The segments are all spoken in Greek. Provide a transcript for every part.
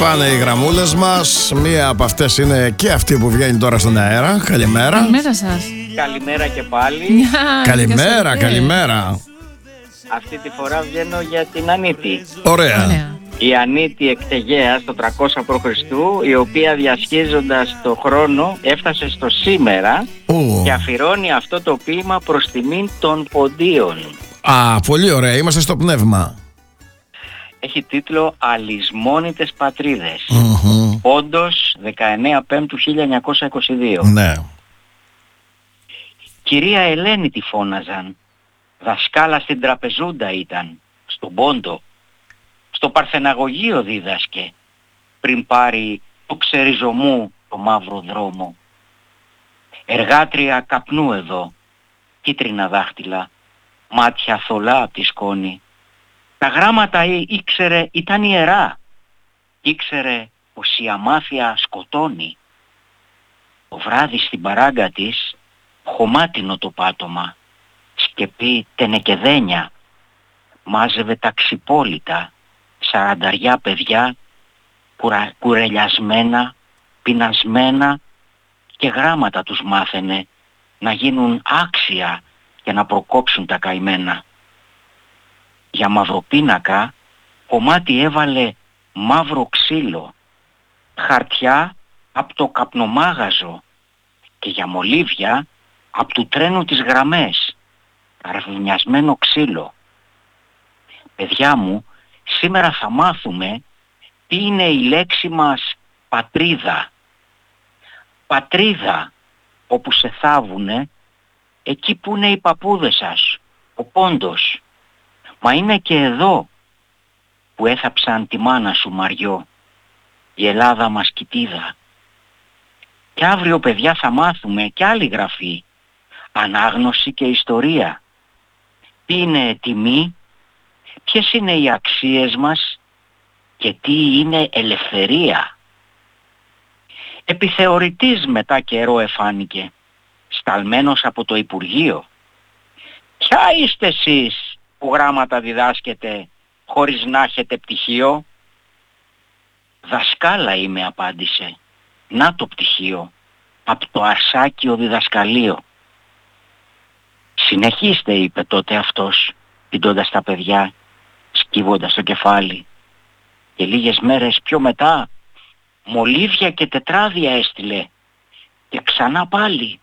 χτυπάνε οι γραμμούλες μας. Μία από αυτές είναι και αυτή που βγαίνει τώρα στον αέρα. Καλημέρα. Καλημέρα σας. Καλημέρα και πάλι. Καλημέρα, καλημέρα. Αυτή τη φορά βγαίνω για την Ανίτη. Ωραία. Η Ανίτη Εκτεγέα στο 300 π.Χ., η οποία διασχίζοντας το χρόνο έφτασε στο σήμερα και αφιερώνει αυτό το ποίημα προς τιμήν των ποντίων. Α, πολύ ωραία. Είμαστε στο πνεύμα. Έχει τίτλο «Αλυσμόνητες πατρίδες». Πόντος 19 Πέμπτου 1922. Ναι. Κυρία Ελένη τη φώναζαν. Δασκάλα στην Τραπεζούντα ήταν, στον Πόντο. Στο Παρθεναγωγείο δίδασκε, πριν πάρει του ξεριζωμού το μαύρο δρόμο. Εργάτρια καπνού εδώ, κίτρινα δάχτυλα, μάτια θολά απ' τη σκόνη. Τα γράμματα ήξερε ήταν ιερά, ήξερε πως η αμάθεια σκοτώνει. Το βράδυ στην παράγκα της, χωμάτινο το πάτωμα, σκεπή τενεκεδένια, μάζευε τα ξυπόλυτα, 40 παιδιά, κουρελιασμένα, πεινασμένα, και γράμματα τους μάθαινε να γίνουν άξια και να προκόψουν τα καημένα. Για μαυροπίνακα κομμάτι έβαλε μαύρο ξύλο, χαρτιά από το καπνομάγαζο, και για μολύβια από του τρένου τις γραμμές, καρβουνιασμένο ξύλο. Παιδιά μου, σήμερα θα μάθουμε τι είναι η λέξη μας πατρίδα. Πατρίδα, όπου σε θάβουνε, εκεί που είναι οι παππούδες σας, ο Πόντος. Μα είναι και εδώ που έθαψαν τη μάνα σου, Μαριό, η Ελλάδα μας κοιτίδα. Και αύριο, παιδιά, θα μάθουμε κι άλλη γραφή, ανάγνωση και ιστορία. Τι είναι τιμή, ποιες είναι οι αξίες μας και τι είναι ελευθερία. Επιθεωρητής μετά καιρό εφάνηκε, σταλμένος από το Υπουργείο. Ποια είστε εσείς που γράμματα διδάσκετε χωρίς να έχετε πτυχίο? Δασκάλα είμαι, απάντησε. Να το πτυχίο, από το Αρσάκιο διδασκαλείο. Συνεχίστε, είπε τότε αυτός, πηντώντας τα παιδιά, σκύβοντας το κεφάλι. Και λίγες μέρες πιο μετά μολύβια και τετράδια έστειλε, και ξανά πάλι.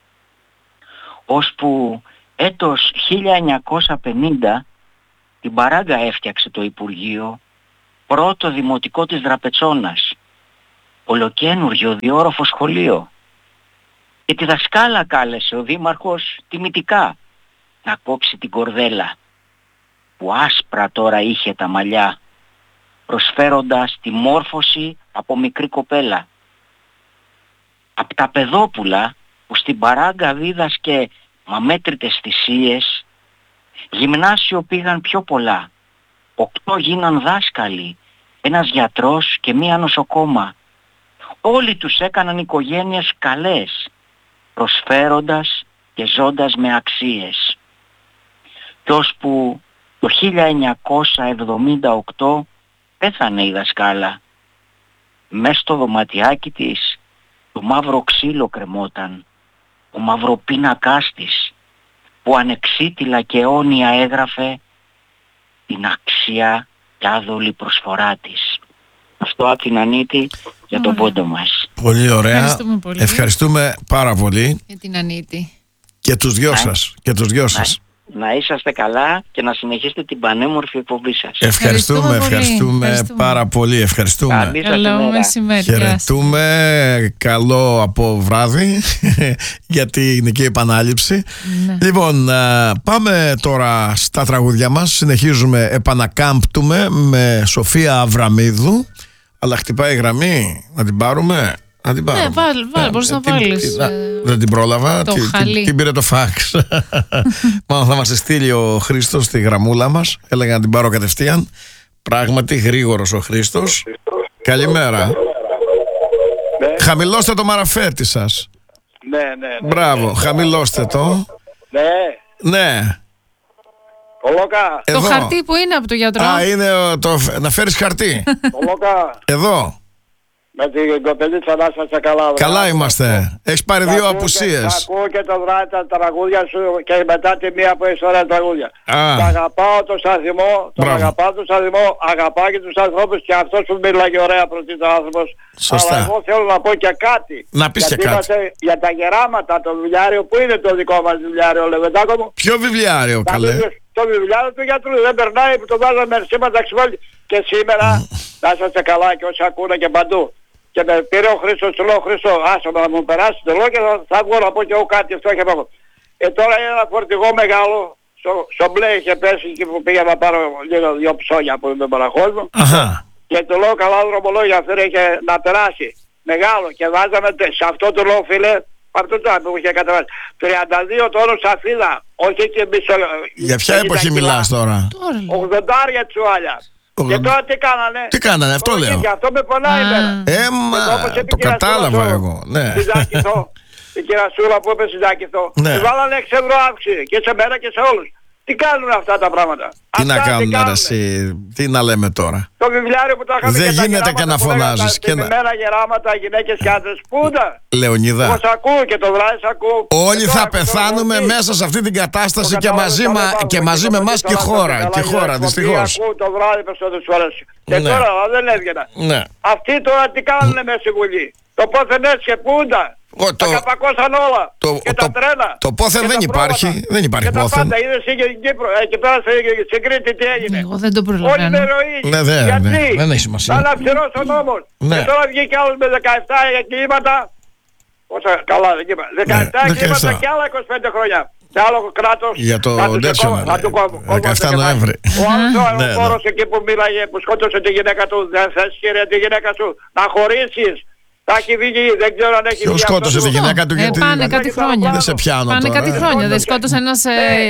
Ώσπου έτος 1950 την παράγκα έφτιαξε το Υπουργείο, πρώτο δημοτικό της Δραπετσόνας, ολοκαίνουργιο διόροφο σχολείο. Και τη δασκάλα κάλεσε ο δήμαρχος τιμητικά να κόψει την κορδέλα, που άσπρα τώρα είχε τα μαλλιά, προσφέροντας τη μόρφωση από μικρή κοπέλα. Απ' τα παιδόπουλα που στην παράγκα δίδασκε μαμέτρητες θυσίες, γυμνάσιο πήγαν πιο πολλά. 8 γίναν δάσκαλοι, ένας γιατρός και μία νοσοκόμα. Όλοι τους έκαναν οικογένειες καλές, προσφέροντας και ζώντας με αξίες. Κι ώσπου το 1978 πέθανε η δασκάλα. Μες στο δωματιάκι της το μαύρο ξύλο κρεμόταν, ο μαυροπίνακάς της, που ανεξίτηλα και αιώνια έγραφε την αξία και άδολη προσφορά της. Αυτό από την Ανίτη για τον Πόντο μας. Πολύ ωραία. Ευχαριστούμε πολύ. Ευχαριστούμε πάρα πολύ. Για την Ανίτη. Και τους δυο σας. Και τους δυο σας. Να είσαστε καλά και να συνεχίσετε την πανέμορφη εκπομπή σας. Ευχαριστούμε πάρα πολύ. Ευχαριστούμε. Καλό μεσημέρι. Χαιρετούμε. Καλό από βράδυ για την εκεί επανάληψη. Ναι. Λοιπόν, πάμε τώρα στα τραγούδια μας. Συνεχίζουμε, επανακάμπτουμε με Σοφία Αβραμίδου. Αλλά χτυπάει η γραμμή. Να την πάρουμε. Ναι, βάλε, μπορείς να βάλεις. Δεν την πρόλαβα. Την πήρε το φάξ. Μάλλον θα μας στείλει ο Χρήστος στη γραμμούλα μας. Έλεγα να την πάρω κατευθείαν. Πράγματι γρήγορος ο Χρήστος. Καλημέρα. Χαμηλώστε το μαραφέτη σας. Ναι. Μπράβο, χαμηλώστε το. Ναι. Ναι. Λόκα. Το χαρτί που είναι από το γιατρό. Α, είναι να φέρεις χαρτί. Λόκα. Εδώ. Με την κοπελίτσα να είσαστε καλά. Καλά είμαστε. Έχεις πάρει 2 απουσίες. Ακούω και το βράδυ τα τραγούδια σου και μετά τη μία που έχεις ωραία τραγούδια. Τα αγαπάω το σταθμό, αγαπάω και τους ανθρώπους και αυτός που μιλάει ωραία πρωτήτω άνθρωπος. Σωστά. Αλλά εγώ θέλω να πω και κάτι. Να πεις και κάτι. Για τα γεράματα, το βιβλιάριο, που είναι το δικό μας βιβλιάριο, Λεβεντάκο μου. Ποιο βιβλιάριο, καλέ? Το βιβλιάριο του γιατρού δεν περνάει που το βάζαμε σήμερα ξυπόλοι. Και σήμερα να είσαστε καλά και όσοι ακούνε και παντού. Και με πήρε ο Χρήστος, του λέω Χρήστο, άσε να μου περάσει το λόγο και θα βγω να πω και εγώ κάτι αυτό και πάνω. Τώρα είναι ένα φορτηγό μεγάλο, στο μπλε είχε πέσει εκεί που πήγα να πάρω λίγο 2 ψώνια που είμαι παραχώσμο. Και του λέω καλά δρομολόγια αυτό είχε να περάσει. Μεγάλο και βάζαμε σε αυτό το λέω φίλε, αυτό το που είχε κατεβάσει. 32 τόνους σαφίδα, όχι και μισό. Για ποια εποχή μιλάς τώρα? 80 τσουάλια. Και τώρα τι κάνανε? Τι κάνανε, αυτό λέω. Και αυτό με πονάει εμένα. Το κατάλαβα εγώ. Ναι. Η κυρασούλα που είπε συντάκηθο. Βάλανε 6 ευρώ αύξηση και σε μένα και σε όλους. Τι κάνουν αυτά τα πράγματα? Τι να κάνουν εσύ, τι να λέμε τώρα? Το βιβλιάριο που τα είχαμε. Δεν γίνεται και να φωνάζεις. Μέρα γεράματα, γυναίκες και άντρες. Πού τα? Λεωνίδα. Πώς ακούω και το βράδυ ακούω. Όλοι θα πεθάνουμε μέσα σε αυτή την κατάσταση και μαζί με εμάς και η χώρα, δυστυχώς. Ακούω το βράδυ περισσότερες φορές. Και τώρα δεν έβγαινα. Αυτοί τώρα τι κάνουνε μέσα στη Βουλή? Το πόθεν έτσι, πού τα? Τα καπακώσαν όλα. Και τα τρένα. Το πόθεν δεν υπάρχει. Δεν υπάρχει πόθεν. Και τα πάντα. Είδες στην Κύπρο. Εκεί πέρα στην Κρήτη τι έγινε? Εγώ δεν το προλαβαίνω. Όλοι με ροή. Γιατί? Δεν έχει σημασία. Θα αναψηρώσει ο νόμος. Και τώρα βγήκε άλλος με 17 εγκλήματα. Πόσα καλά εγκλήματα? 17 εγκλήματα και άλλα 25 χρόνια. Σε άλλο κράτος. Για το Ντέτσονα. 17 Νοέμβρη. Ο άλλος ο χώρος εκεί που μίλαγε, που σκότωσε τη γυναίκα του. Δεν θες κύριε τη γυναίκα σου να χωρίσεις? Θα έχει βγει, δεν ξέρω αν έχει βγει. Ποιος σκότωσε τη γυναίκα του? Γιατί πάνε κάτι χρόνια. Δεν σε πιάνω. Πάνε κάτι χρόνια. Δεν σκότωσε ένας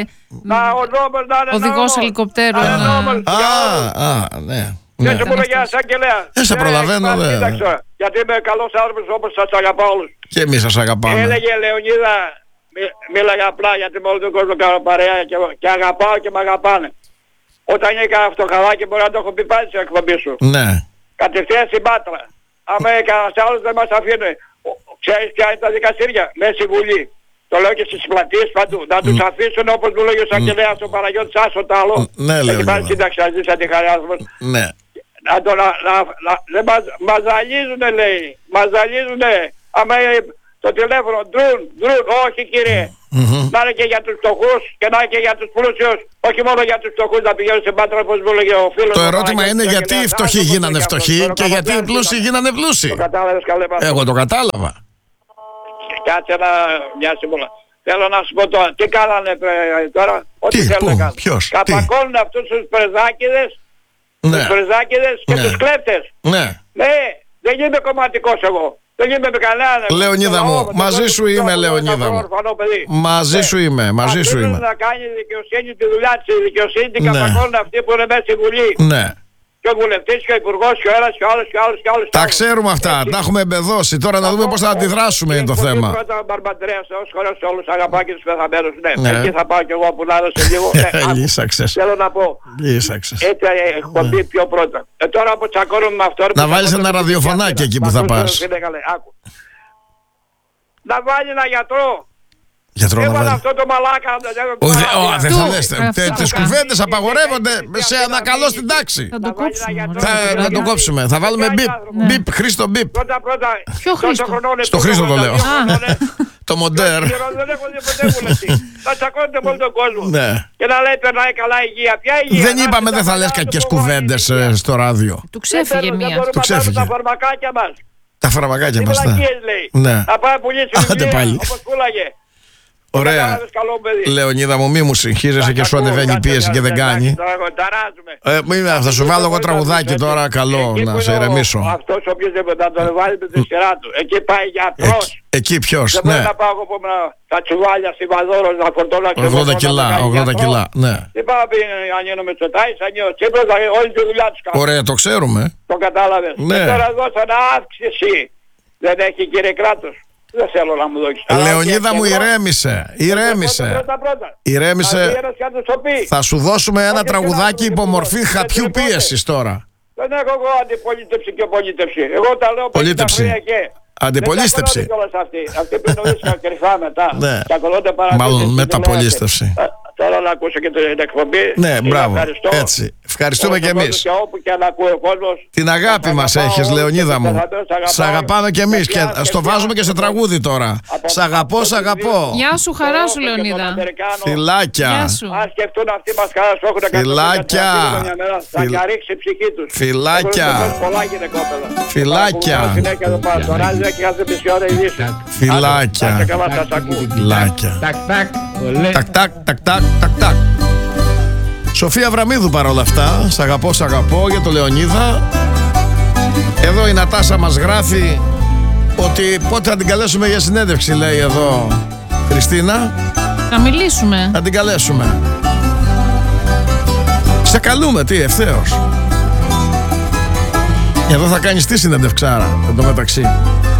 οδηγός ελικοπτέρου. Ναι. Δεν σε πουλεγιά εισαγγελέα. Δεν σε προλαβαίνω, δε. Γιατί είμαι καλός άνθρωπος όπως σας αγαπάω όλους. Και εμείς σας αγαπάμε. Έλεγε Λεωνίδα, μίλαγε απλά γιατί με όλο τον κόσμο κάνω παρέα και αγαπάω και με αγαπάνε. Όταν έκανα αυτό χαλάκι μπορεί να το έχω πει πάλι στην εκπομπή σου. Ναι. Κατευθείαν στην Πάτρα. Άμα έκανας άλλους δεν μας αφήνουν. Ξέρεις ποια είναι τα δικαστήρια? Μέσα στη Βουλή. Το λέω και στις πλατείες παντού. Να τους αφήσουν όπως μου λέγει ο Σαγγελέας ο Παναγιώτης Άσο τ' άλλο. Ναι, λέω. Έχει πάρει σύνταξη να ζήσει αντιχαριάσμος. Ναι. Μας ζαλίζουνε λέει. Μας ζαλίζουνε. Άμα το τηλέφωνο ντρουν. Όχι κύριε. Να είναι και για τους φτωχούς και να είναι και για τους πλούσιους. Όχι μόνο για τους φτωχούς να πηγαίνουν στην Πάτρα όπως μου έλεγε ο φίλος. Το ερώτημα είναι γιατί οι φτωχοί γίνανε φτωχοί και γιατί οι πλούσιοι γίνανε πλούσιοι. Το κατάλαβες καλέ μας? Εγώ το κατάλαβα. Κάτσε μια συμβουλά. Θέλω να σου πω τώρα, τι κάνανε τώρα? Ό,τι θέλουν να κάνουν. Ποιος? Καπακώνουν αυτούς τους πρεζάκηδες, και τους κλέφτες. Ναι. Ναι, δεν είμαι κομματικός εγώ. Δεν είμαι με κανέναν. Λεωνίδα μου, μαζί σου είμαι, Λεωνίδα μου. Μαζί σου είμαι, μαζί σου είμαι. Να κάνει η δικαιοσύνη τη δουλειά της, η δικαιοσύνη την καπακώνουν αυτοί που είναι μέσα στη Βουλή. Ναι. Και ο βουλευτής και ο υπουργός και ο ένας και ο άλλος και ο άλλος και ο άλλος. Τα ξέρουμε αυτά, τα έχουμε εμπεδώσει. Τώρα να δούμε πώς θα αντιδράσουμε είναι το θέμα. Πρώτα Μπαρμπαντρέας, ως χωρές όλους αγαπά και τους πεθαμένους. Ναι, εκεί θα πάω κι εγώ που να δώσω λίγο. Λύσαξες. Θέλω να πω. Λύσαξες. Έτσι εκπομπή πιο πρώτα. Τώρα που τσακώνουμε με αυτό. Να βάλεις ένα ραδιοφωνάκι εκεί που θα πας. Να βάλει ένα γιατρό. Έβαλα αυτό το μαλάκα. Δεν θα λες. Τις κουβέντες απαγορεύονται σε ανακαλώ στην τάξη. Θα το κόψουμε. Να το κόψουμε. Θα βάλουμε μπιπ. Χρήστο μπιπ. Πρώτα. Ποιο Χρήστο? Στο Χρήστο το λέω. Το μοντέρ. Δεν έχω δει ποτέ βουλευτή. Θα τσακώνετε με όλο τον κόσμο. Και να λέει περνάει καλά υγεία. Ποια υγεία? Δεν είπαμε δεν θα λες κακές κουβέντες στο ράδιο. Του ξέφυγε μία. Του ξέφυγε. Τα φαρμακάκια μας. Τα φαρμακάκια μας. Να πάει πουλήσει βιβλία όπως πουλάγε. Ωραία. Λεωνίδα μου, μη μου συγχύζεσαι και σου ανεβαίνει η πίεση και δεν κάνει. Θα σου βάλω εγώ τραγουδάκι τώρα, καλό, να σε ηρεμήσω. Αυτός οποιοδήποτε να τον βάλει με τη σειρά του. Εκεί πάει γιατρός. Εκεί ποιος, ναι. Δεν μπορεί να πάω εγώ που τα τσουβάλια στη Βαδόρος να φορτώνω 80 κιλά, 80 κιλά, ναι. Δεν πάω αν γίνω με Τσοτάης, αν γίνω Τσίπρος, όλη τη δουλειά τους κάνω. Ωραία, το ξέρουμε. Το κατάλαβες. Ναι. Και τώρα δώσανε αύξηση. Δεν έχει κύριε κράτος. Δεν θέλω να μου δώσεις. Λεωνίδα μου, ηρέμησε. Ηρέμησε. Θα σου δώσουμε ένα τραγουδάκι υπομορφή χαπιού πίεσης τώρα. Δεν έχω εγώ αντιπολίτευση και πολίτευση. Εγώ τα λέω 50 χρόνια και. Αντιπολίτευση. Αυτοί που είναι κρυφά μετά. Ναι. Και μάλλον μεταπολίτευση. Θέλω να ακούσω και την εκπομπή. Ναι, μπράβο. Έτσι. Ευχαριστούμε και εμείς. Και όπου και να ακούει ο κόσμος. Την αγάπη μας έχεις, Λεωνίδα μου. Σ' αγαπάμε και εμείς. Και στο βάζουμε και σε τραγούδι τώρα. Σ' αγαπώ, σ' αγαπώ. Γεια σου, χαρά σου, Λεωνίδα. Φιλάκια. Γεια σου. Αν σκεφτούν αυτοί μας χαρά σου έχουν κάνει. Φιλάκια. Θα χαρίξει η ψυχή τους. Φιλάκια. Φιλάκια. Φιλάκια. Φιλάκια. Τακ τακ, τακ τακ, τακ τακ. Σοφία Βραμίδου παρόλα αυτά. Σ' αγαπώ, σ' αγαπώ για το Λεωνίδα. Εδώ η Νατάσα μας γράφει ότι πότε θα την καλέσουμε για συνέντευξη, λέει εδώ Χριστίνα. Θα μιλήσουμε. Θα την καλέσουμε. Σε καλούμε, τι ευθέως. Εδώ θα κάνεις τι συνέντευξάρα εν τω μεταξύ.